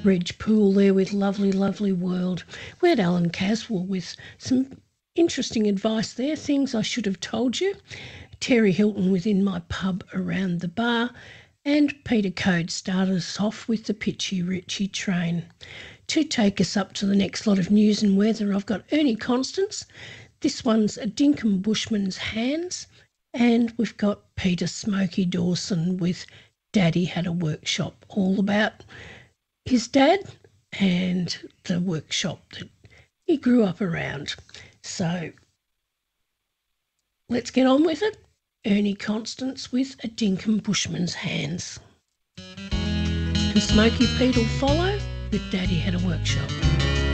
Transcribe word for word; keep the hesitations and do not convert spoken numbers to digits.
Reg Poole there with Lovely, Lovely World. We had Alan Caswell with some interesting advice there, things I should have told you. Terry Hilton with In My Pub Around the Bar. And Peter Code started us off with the Pitchy Richie Train. To take us up to the next lot of news and weather, I've got Ernie Constance. This one's A Dinkum Bushman's Hands. And we've got Peter Smokey Dawson with Daddy Had a Workshop, all about his dad and the workshop that he grew up around. So let's get on with it. Ernie Constance with A Dinkum Bushman's Hands. And Smokey Pete will follow with Daddy Had a Workshop.